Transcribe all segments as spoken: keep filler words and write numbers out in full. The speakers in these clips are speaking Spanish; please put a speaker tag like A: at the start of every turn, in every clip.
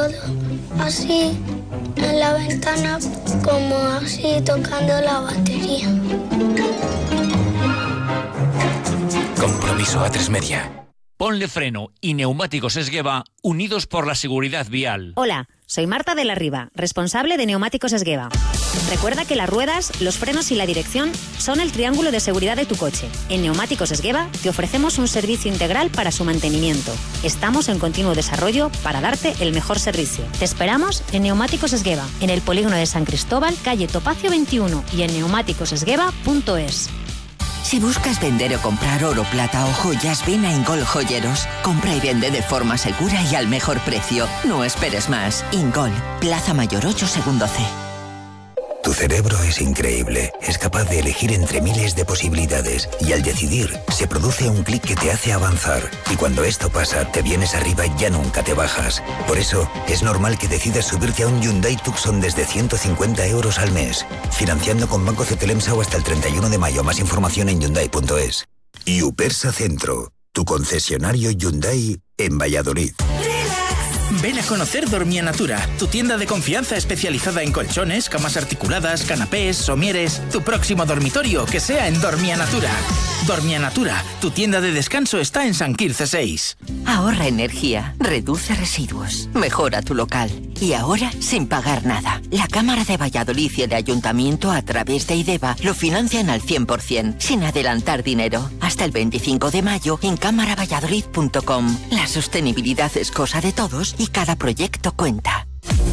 A: todo así en la ventana, como así tocando la batería.
B: Compromiso A tres Media.
C: Ponle Freno y Neumáticos Esgueva, unidos por la seguridad vial.
D: Hola, soy Marta de la Riva, responsable de Neumáticos Esgueva. Recuerda que las ruedas, los frenos y la dirección son el triángulo de seguridad de tu coche. En Neumáticos Esgueva te ofrecemos un servicio integral para su mantenimiento. Estamos en continuo desarrollo para darte el mejor servicio. Te esperamos en Neumáticos Esgueva, en el polígono de San Cristóbal, calle Topacio veintiuno, y en neumáticos esgueva punto es.
E: Si buscas vender o comprar oro, plata o joyas, ven a Ingol Joyeros. Compra y vende de forma segura y al mejor precio. No esperes más. Ingol, Plaza Mayor ocho, segundo C.
F: Tu cerebro es increíble. Es capaz de elegir entre miles de posibilidades y al decidir se produce un clic que te hace avanzar. Y cuando esto pasa, te vienes arriba y ya nunca te bajas. Por eso, es normal que decidas subirte a un Hyundai Tucson desde ciento cincuenta euros al mes. Financiando con Banco Cetelemsa o hasta el treinta y uno de mayo. Más información en hyundai punto es. Y Upersa Centro, tu concesionario Hyundai en Valladolid.
G: Ven a conocer Dormia Natura, tu tienda de confianza especializada en colchones, camas articuladas, canapés, somieres. Tu próximo dormitorio que sea en Dormia Natura. Dormia Natura, tu tienda de descanso está en San Quirze seis.
E: Ahorra energía, reduce residuos, mejora tu local. Y ahora sin pagar nada. La Cámara de Valladolid y el Ayuntamiento a través de IDEVA lo financian al cien por ciento, sin adelantar dinero. Hasta el veinticinco de mayo en cámara valladolid punto com. La sostenibilidad es cosa de todos y cada proyecto cuenta.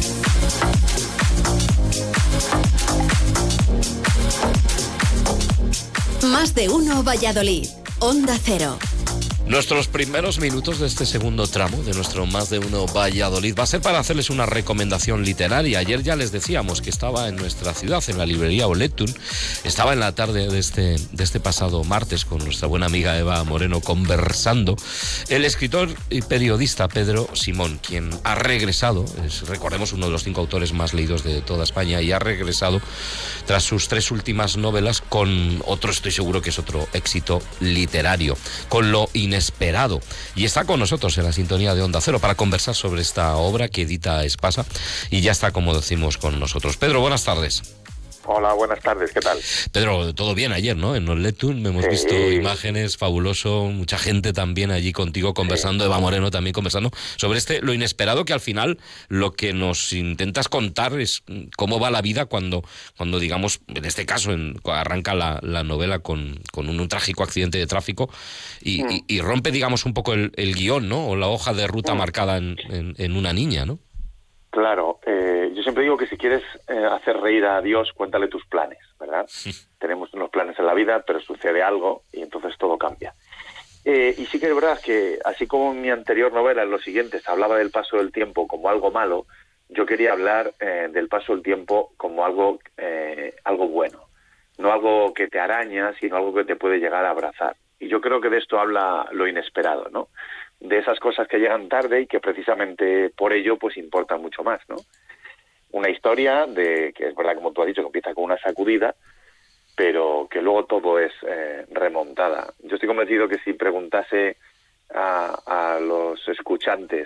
H: Más de uno Valladolid. Onda Cero.
I: Nuestros primeros minutos de este segundo tramo de nuestro Más de Uno Valladolid va a ser para hacerles una recomendación literaria. Ayer ya les decíamos que estaba en nuestra ciudad, en la librería Oletun. Estaba en la tarde de este, de este pasado martes con nuestra buena amiga Eva Moreno conversando el escritor y periodista Pedro Simón, quien ha regresado, es, recordemos, uno de los cinco autores más leídos de toda España, y ha regresado tras sus tres últimas novelas con otro, estoy seguro que es otro éxito literario, con Lo Inesperado. Y está con nosotros en la sintonía de Onda Cero para conversar sobre esta obra que edita Espasa, y ya está, como decimos, con nosotros. Pedro, buenas tardes.
J: Hola, buenas tardes, ¿qué tal?
I: Pedro, todo bien ayer, ¿no? En Oletun hemos sí. visto imágenes, fabuloso, mucha gente también allí contigo conversando, sí. Eva Moreno también conversando sobre este Lo Inesperado, que al final lo que nos intentas contar es cómo va la vida cuando, cuando digamos, en este caso, en, arranca la, la novela con, con un, un trágico accidente de tráfico y, mm. y, y rompe, digamos, un poco el, el guión, ¿no? O la hoja de ruta mm. marcada en, en, en una niña, ¿no?
J: Claro, eh, yo siempre digo que si quieres eh, hacer reír a Dios, cuéntale tus planes, ¿verdad? Sí. Tenemos unos planes en la vida, pero sucede algo y entonces todo cambia. Eh, y sí que es verdad que, así como en mi anterior novela, en los siguientes, hablaba del paso del tiempo como algo malo, yo quería hablar eh, del paso del tiempo como algo, eh, algo bueno. No algo que te araña, sino algo que te puede llegar a abrazar. Y yo creo que de esto habla Lo Inesperado, ¿no? De esas cosas que llegan tarde y que precisamente por ello pues importan mucho más, ¿no? Una historia de que es verdad, como tú has dicho, que empieza con una sacudida, pero que luego todo es eh, remontada. Yo estoy convencido que si preguntase a, a los escuchantes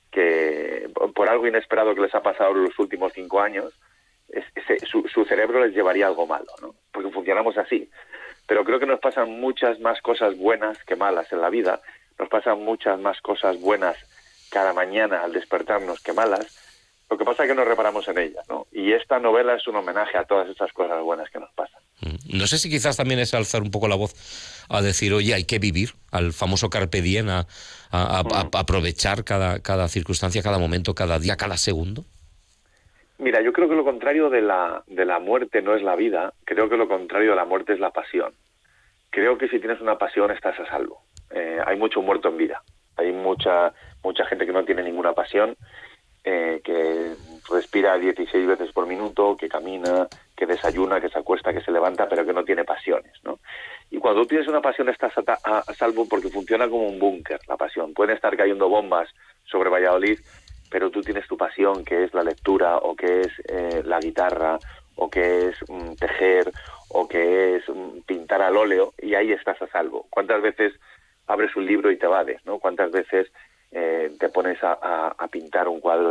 J: que por algo inesperado que les ha pasado en los últimos cinco años, es, ese, su, su cerebro les llevaría algo malo, ¿no? Porque funcionamos así. Pero creo que nos pasan muchas más cosas buenas que malas en la vida. Nos pasan muchas más cosas buenas cada mañana al despertarnos que malas. Lo que pasa es que no reparamos en ellas, ¿no? Y esta novela es un homenaje a todas esas cosas buenas que nos pasan.
I: No sé si quizás también es alzar un poco la voz a decir, oye, hay que vivir, al famoso carpe diem, a, a, a, a aprovechar cada, cada circunstancia, cada momento, cada día, cada segundo.
J: Mira, yo creo que lo contrario de la, de la muerte no es la vida. Creo que lo contrario de la muerte es la pasión. Creo que si tienes una pasión estás a salvo. Eh, hay mucho muerto en vida. Hay mucha mucha gente que no tiene ninguna pasión, eh, que respira dieciséis veces por minuto, que camina, que desayuna, que se acuesta, que se levanta, pero que no tiene pasiones, ¿no? Y cuando tú tienes una pasión estás a, a, a salvo porque funciona como un búnker, la pasión. Pueden estar cayendo bombas sobre Valladolid, pero tú tienes tu pasión, que es la lectura, o que es eh, la guitarra, o que es um, tejer, o que es um, pintar al óleo, y ahí estás a salvo. ¿Cuántas veces abres un libro y te evades, ¿no? ¿Cuántas veces eh, te pones a, a, a pintar un cuadro